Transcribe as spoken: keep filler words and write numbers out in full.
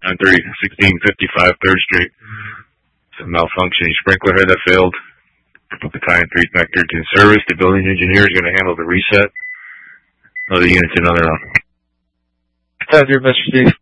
nine thirty, sixteen fifty-five third Street. It's a malfunctioning sprinkler head that failed. Put the tie and three connector to service. The building engineer is going to handle the reset of the units in on their own. Have your Mister Steve.